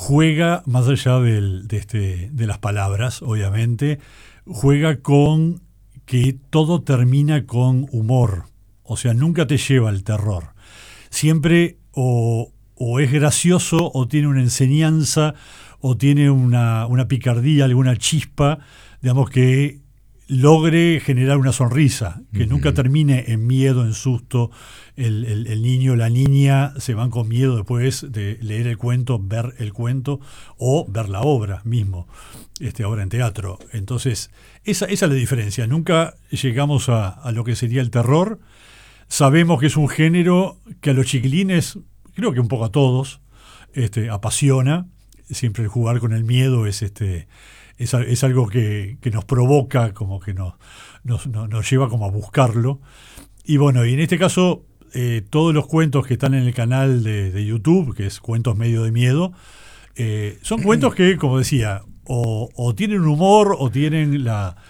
juega, más allá de las palabras, obviamente, juega con que todo termina con humor. O sea, nunca te lleva al terror. Siempre o es gracioso, o tiene una enseñanza, o tiene una picardía, alguna chispa, digamos, que logre generar una sonrisa, que nunca termine en miedo, en susto. El niño o la niña se van con miedo después de leer el cuento, ver el cuento o ver la obra mismo, obra en teatro. Entonces, esa es la diferencia. Nunca llegamos a lo que sería el terror. Sabemos que es un género que a los chiquilines, creo que un poco a todos, apasiona. Siempre el jugar con el miedo es algo que nos provoca, como que nos lleva como a buscarlo. Y bueno, y en este caso, todos los cuentos que están en el canal de YouTube, que es Cuentos Medio de Miedo, son cuentos que, como decía, o tienen humor, o tienen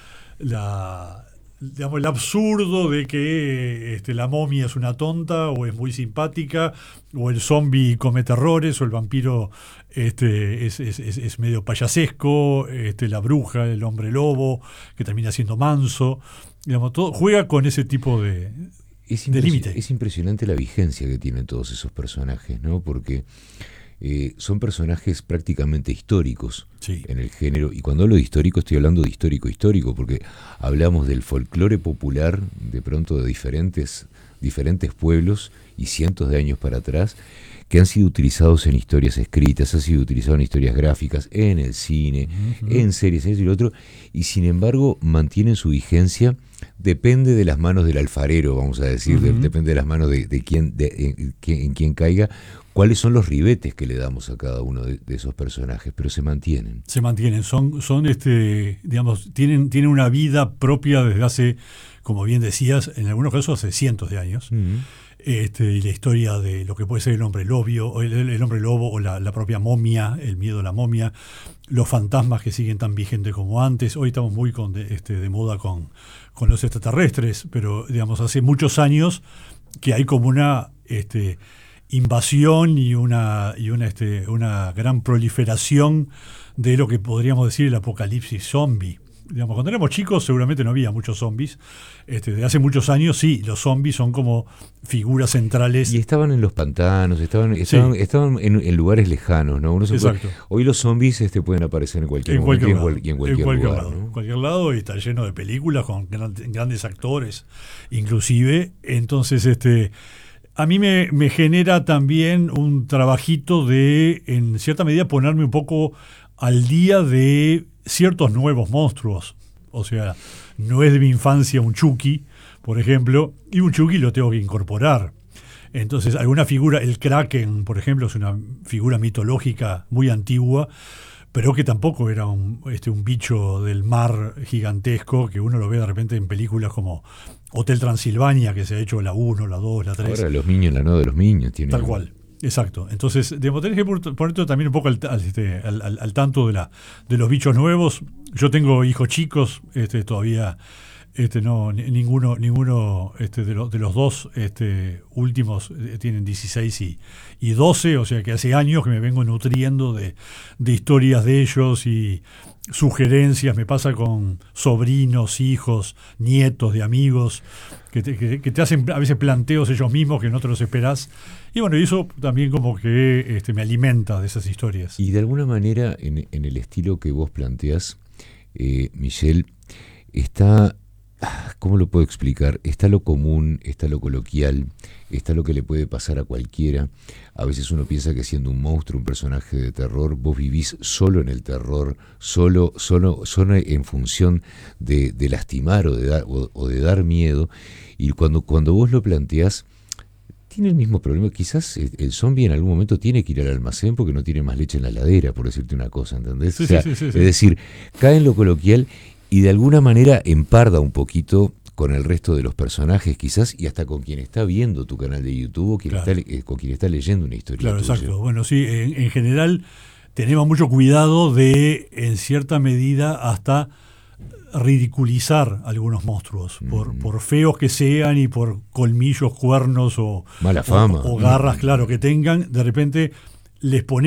digamos, el absurdo de que la momia es una tonta, o es muy simpática, o el zombie comete errores, o el vampiro es medio payasesco, la bruja, el hombre lobo, que termina siendo manso. Digamos, todo juega con ese tipo de límite. Es impresionante la vigencia que tienen todos esos personajes, ¿no? Porque son personajes prácticamente históricos, sí, en el género. Y cuando hablo de histórico, estoy hablando de histórico, porque hablamos del folclore popular, de pronto de diferentes pueblos y cientos de años para atrás, que han sido utilizados en historias escritas, han sido utilizados en historias gráficas, en el cine, en series, en eso y lo otro, y sin embargo mantienen su vigencia. Depende de las manos del alfarero, vamos a decir, depende de las manos de quien caiga, cuáles son los ribetes que le damos a cada uno de esos personajes, pero se mantienen. Se mantienen, son digamos, tienen una vida propia desde hace, como bien decías, en algunos casos hace cientos de años. Y la historia de lo que puede ser el hombre lobo, el hombre lobo, o la propia momia, el miedo a la momia, los fantasmas que siguen tan vigentes como antes. Hoy estamos muy de moda con los extraterrestres, pero digamos hace muchos años que hay como una invasión y una gran proliferación de lo que podríamos decir el apocalipsis zombie. Digamos, cuando éramos chicos seguramente no había muchos zombies. De hace muchos años sí, los zombies son como figuras centrales. Y estaban en los pantanos, estaban en lugares lejanos, ¿no? Hoy los zombies pueden aparecer en cualquier momento y en cualquier lugar, lado, ¿no? En cualquier lado, y está lleno de películas con grandes actores, inclusive. Entonces, a mí me genera también un trabajito de, en cierta medida, ponerme un poco al día de ciertos nuevos monstruos. O sea, no es de mi infancia un Chucky, por ejemplo, y un Chucky lo tengo que incorporar. Entonces, alguna figura, el Kraken, por ejemplo, es una figura mitológica muy antigua, pero que tampoco era un bicho del mar gigantesco, que uno lo ve de repente en películas como Hotel Transilvania, que se ha hecho la 1, la 2, la 3. Ahora los niños, la nueva de los niños. Tal cual. Exacto. Entonces, tenés que ponerte también un poco al tanto de los bichos nuevos. Yo tengo hijos chicos, todavía ninguno de los dos últimos tienen 16 y 12, o sea que hace años que me vengo nutriendo de historias de ellos y sugerencias. Me pasa con sobrinos, hijos, nietos de amigos que te hacen a veces planteos ellos mismos que no te los esperás. Y bueno, y eso también como que me alimenta de esas historias. Y de alguna manera, en el estilo que vos planteás, Michel, está, ¿cómo lo puedo explicar? Está lo común, está lo coloquial, está lo que le puede pasar a cualquiera. A veces uno piensa que siendo un monstruo, un personaje de terror, vos vivís solo en el terror, solo en función de lastimar o de dar miedo. Y cuando vos lo planteás, tiene el mismo problema. Quizás el zombie en algún momento tiene que ir al almacén porque no tiene más leche en la heladera, por decirte una cosa, ¿entendés? Sí. Es decir, cae en lo coloquial y de alguna manera emparda un poquito con el resto de los personajes, quizás, y hasta con quien está viendo tu canal de YouTube, con quien está leyendo una historia. Claro, tuya. Exacto. Bueno, sí, en general tenemos mucho cuidado de, en cierta medida, hasta ridiculizar algunos monstruos, por feos que sean y por colmillos, cuernos o mala fama o garras, claro, que tengan. De repente les ponemos